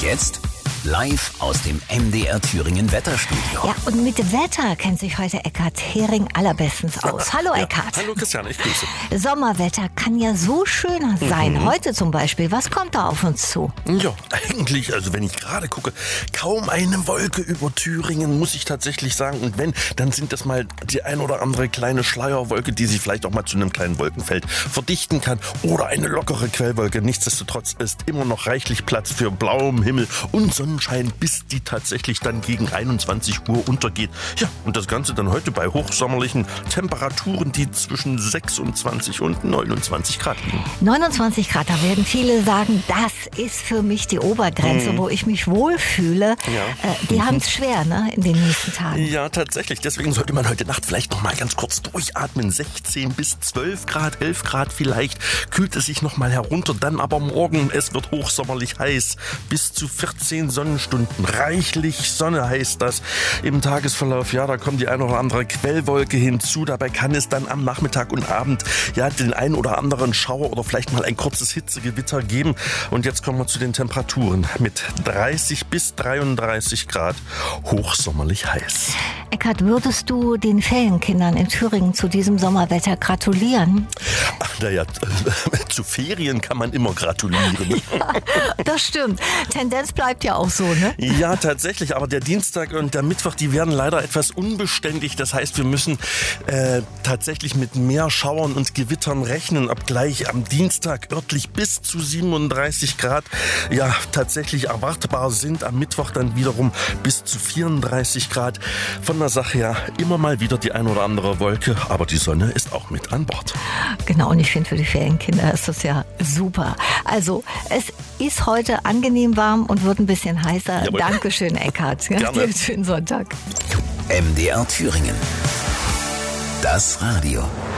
jetzt live aus dem MDR Thüringen Wetterstudio. Ja, und mit Wetter kennt sich heute Eckhard Hering allerbestens aus. Hallo Eckhard. Hallo Christian, ich grüße. Sommerwetter kann ja so schön sein. Heute zum Beispiel. Was kommt da auf uns zu? Ja, eigentlich, also wenn ich gerade gucke, kaum eine Wolke über Thüringen, muss ich tatsächlich sagen. Und wenn, dann sind das mal die ein oder andere kleine Schleierwolke, die sich vielleicht auch mal zu einem kleinen Wolkenfeld verdichten kann. Oder eine lockere Quellwolke. Nichtsdestotrotz ist immer noch reichlich Platz für blauem Himmel und Sonnenschein, bis die tatsächlich dann gegen 21 Uhr untergeht. Ja, und das Ganze dann heute bei hochsommerlichen Temperaturen, die zwischen 26 und 29 Grad liegen. 29 Grad, da werden viele sagen, das ist für mich die Obergrenze, wo ich mich wohlfühle. Ja. Die haben es schwer, ne, in den nächsten Tagen. Ja, tatsächlich. Deswegen sollte man heute Nacht vielleicht noch mal ganz kurz durchatmen. 16 bis 12 Grad, 11 Grad vielleicht. Kühlt es sich noch mal herunter. Dann aber morgen, es wird hochsommerlich heiß. Bis zu 14 Sonnenstunden. Reichlich Sonne heißt das im Tagesverlauf. Ja, da kommt die eine oder andere Quellwolke hinzu. Dabei kann es dann am Nachmittag und Abend ja den einen oder anderen Schauer oder vielleicht mal ein kurzes Hitzegewitter geben. Und jetzt kommen wir zu den Temperaturen. Mit 30 bis 33 Grad hochsommerlich heiß. Eckhard, würdest du den Ferienkindern in Thüringen zu diesem Sommerwetter gratulieren? Naja, zu Ferien kann man immer gratulieren. Das stimmt. Tendenz bleibt ja auch so, ne? Ja, tatsächlich. Aber der Dienstag und der Mittwoch, die werden leider etwas unbeständig. Das heißt, wir müssen tatsächlich mit mehr Schauern und Gewittern rechnen. Obgleich am Dienstag örtlich bis zu 37 Grad ja tatsächlich erwartbar sind. Am Mittwoch dann wiederum bis zu 34 Grad. Von der Sache her immer mal wieder die ein oder andere Wolke. Aber die Sonne ist auch mit an Bord. Genau, und ich finde, für die Ferienkinder ist das ja super. Also, es ist heute angenehm warm und wird ein bisschen heißer. Jawohl. Dankeschön, Eckhard. Ja, Gerne. dir einen schönen Sonntag. MDR Thüringen. Das Radio.